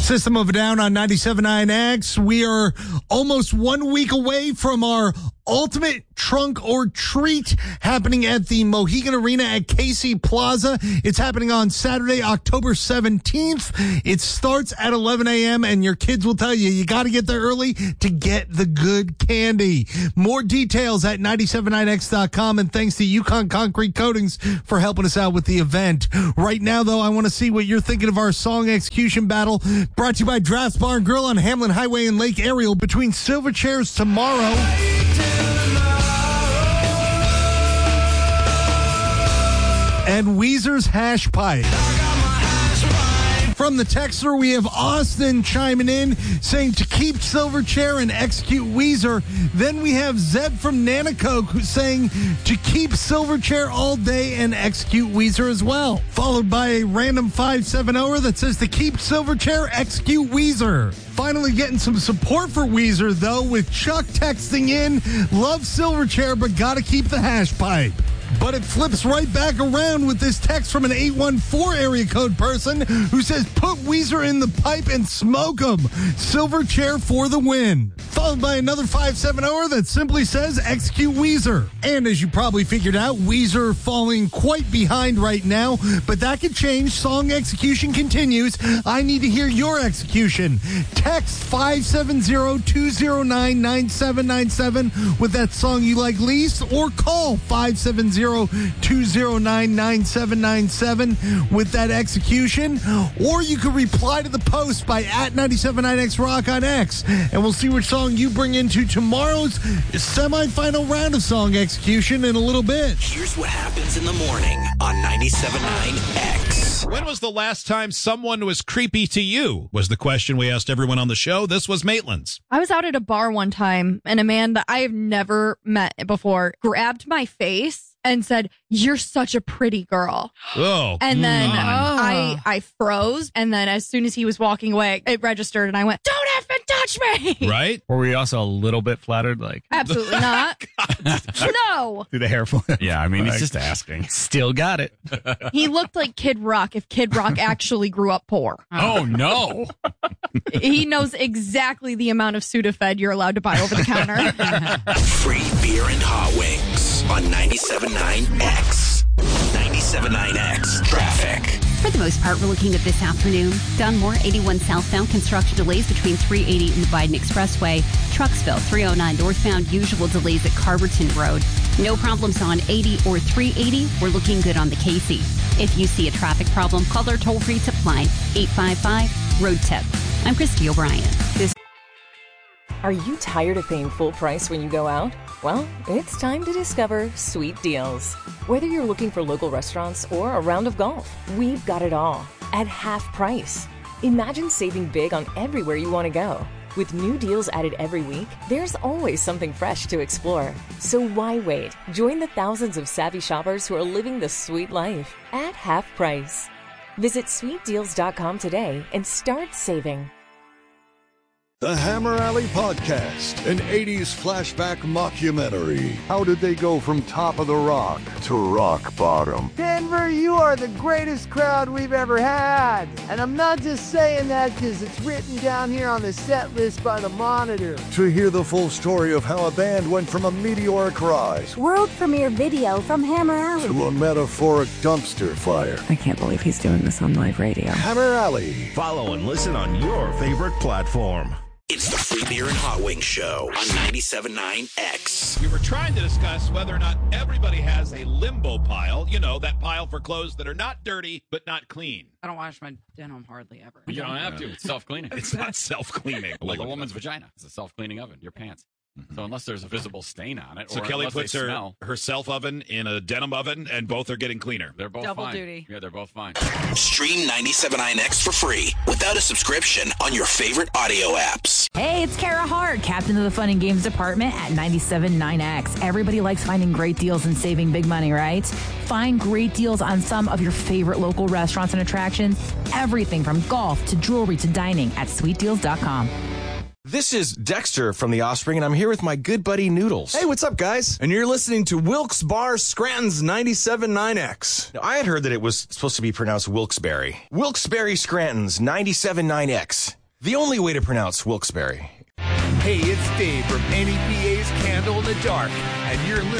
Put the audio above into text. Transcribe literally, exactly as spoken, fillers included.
System of a Down on ninety-seven point nine X. We are almost one week away from our ultimate trunk or treat happening at the Mohegan Arena at Casey Plaza. It's happening on Saturday, October seventeenth. It starts at eleven a.m. and your kids will tell you, you got to get there early to get the good candy. More details at ninety-seven point nine X dot com, and thanks to Yukon Concrete Coatings for helping us out with the event. Right now, though, I want to see what you're thinking of our song execution battle, brought to you by Drafts Bar and Grill on Hamlin Highway and Lake Ariel between Silverchair's Tomorrow and Weezer's Hash Pipe. From the texter, we have Austin chiming in saying to keep Silverchair and execute Weezer. Then we have Zeb from Nanacoke saying to keep Silverchair all day and execute Weezer as well. Followed by a random five seven oh that says to keep Silverchair, execute Weezer. Finally getting some support for Weezer, though, with Chuck texting in, love Silverchair, but gotta keep the hash pipe. But it flips right back around with this text from an eight one four area code person who says, put Weezer in the pipe and smoke him. Silverchair for the win. Followed by another five seven oh that simply says, execute Weezer. And as you probably figured out, Weezer falling quite behind right now, but that could change. Song execution continues. I need to hear your execution. Text five seven zero, two zero nine, nine seven nine seven with that song you like least, or call five seven zero, two zero nine, nine seven nine seven with that execution. Or you could reply to the post by at ninety-seven point nine X Rock on X, and we'll see which song you bring into tomorrow's semifinal round of song execution in a little bit. Here's what happens in the morning on ninety-seven point nine X. When was the last time someone was creepy to you? Was the question we asked everyone on the show. This was Maitland's. I was out at a bar one time, and a man that I have never met before grabbed my face and said, you're such a pretty girl. Oh. And then mm. I I froze, and then as soon as he was walking away, it registered, and I went, don't effing touch me! Right? Were we also a little bit flattered? Like, absolutely not. No. Through the hair flip. Yeah, I mean, Like, he's just asking. Still got it. He looked like Kid Rock if Kid Rock actually grew up poor. Oh, no. He knows exactly the amount of Sudafed you're allowed to buy over the counter. Free beer and hot wings on ninety-seven point nine X. ninety-seven point nine X traffic. For the most part, we're looking at this afternoon. Dunmore, eighty-one southbound, construction delays between three eighty and the Biden Expressway. Trucksville, three oh nine northbound, usual delays at Carverton Road. No problems on eighty or three eighty. We're looking good on the Casey. If you see a traffic problem, call our toll-free tip line, eight five five, road tip. I'm Christy O'Brien. This Are you tired of paying full price when you go out? Well, it's time to discover Sweet Deals. Whether you're looking for local restaurants or a round of golf, we've got it all at half price. Imagine saving big on everywhere you want to go. With new deals added every week, there's always something fresh to explore. So why wait? Join the thousands of savvy shoppers who are living the sweet life at half price. Visit sweet deals dot com today and start saving. The Hammer Alley Podcast, an eighties flashback mockumentary. How did they go from top of the rock to rock bottom? Denver, you are the greatest crowd we've ever had. And I'm not just saying that because it's written down here on the set list by the Monitor. To hear the full story of how a band went from a meteoric rise, world premiere video from Hammer Alley, to a metaphoric dumpster fire. I can't believe he's doing this on live radio. Hammer Alley. Follow and listen on your favorite platform. It's the Free Beer and Hot Wings Show on ninety-seven point nine X. We were trying to discuss whether or not everybody has a limbo pile. You know, that pile for clothes that are not dirty, but not clean. I don't wash my denim hardly ever. You don't have to. It's self-cleaning. It's not self-cleaning. Like a woman's vagina. It's a self-cleaning oven. Your pants. So unless there's a visible stain on it, so or Kelly puts her smell, her self oven in a denim oven, and both are getting cleaner. They're both double fine. duty. Yeah, they're both fine. Stream ninety-seven point nine X for free without a subscription on your favorite audio apps. Hey, it's Kara Hart, captain of the Fun and Games department at ninety-seven point nine X. Everybody likes finding great deals and saving big money, right? Find great deals on some of your favorite local restaurants and attractions. Everything from golf to jewelry to dining at sweet deals dot com. This is Dexter from The Offspring, and I'm here with my good buddy Noodles. Hey, what's up, guys? And you're listening to Wilkes Bar Scranton's ninety-seven point nine X. Now, I had heard that it was supposed to be pronounced Wilkes-Barre. Wilkes-Barre Scranton's ninety-seven point nine X. The only way to pronounce Wilkes-Barre. Hey, it's Dave from N E P A's Candle in the Dark, and you're listening